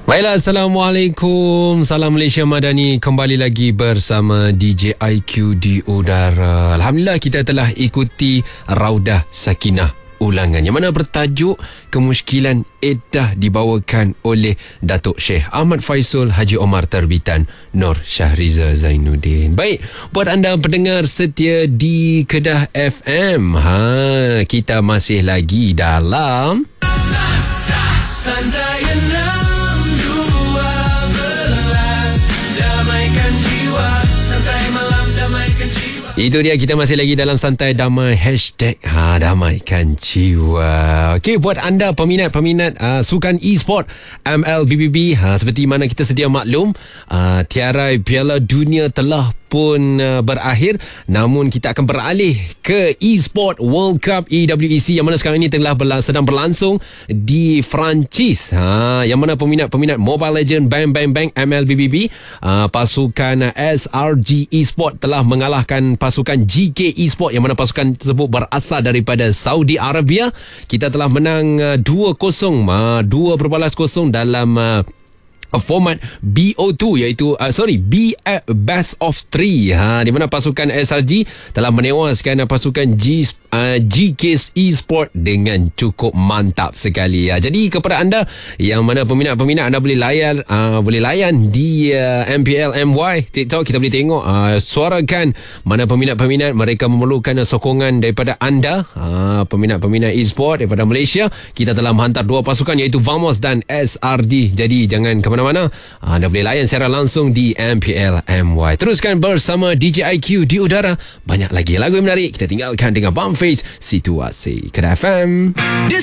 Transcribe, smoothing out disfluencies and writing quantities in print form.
Baiklah, Assalamualaikum. Salam Malaysia Madani. Kembali lagi bersama DJ IQ di udara. Alhamdulillah, kita telah ikuti Raudah Sakinah ulangan yang mana bertajuk Kemusykilan Iddah dibawakan oleh Datuk Syekh Ahmad Faisal Haji Omar, terbitan Nur Syahriza Zainuddin. Baik, buat anda pendengar setia di Kedah FM, kita masih lagi dalam Santai 6.12, damaikan jiwa, santai malam, damaikan jiwa. Itu dia, kita masih lagi dalam Santai Damai, hashtag damaikan jiwa. Okey, buat anda peminat-peminat sukan e-sport MLBBB, seperti mana kita sedia maklum, tiarai Piala Dunia telah pun berakhir, namun kita akan beralih ke e-sport World Cup EWEC yang mana sekarang ini sedang berlangsung di Perancis, yang mana peminat-peminat Mobile Legend Bang Bang Bang MLBBB, pasukan SRG Esport telah mengalahkan pasukan GK Esport yang mana pasukan tersebut berasal daripada Saudi Arabia. Kita telah menang 2-0 dalam format BO2, iaitu Best of 3, di mana pasukan SRG telah menewaskan pasukan GK Esport dengan cukup mantap sekali. Jadi kepada anda yang mana peminat-peminat, anda boleh layan di MPL MY TikTok. Kita boleh tengok suarakan mana peminat-peminat mereka memerlukan sokongan daripada anda, peminat-peminat e-sport daripada Malaysia. Kita telah menghantar dua pasukan, iaitu Vamos dan SRD. Jadi jangan ke mana-mana, anda boleh layan secara langsung di MPL MY. Teruskan bersama DJ IQ di udara. Banyak lagi lagu yang menarik, kita tinggalkan dengan Bump Face Situasi Kedah FM.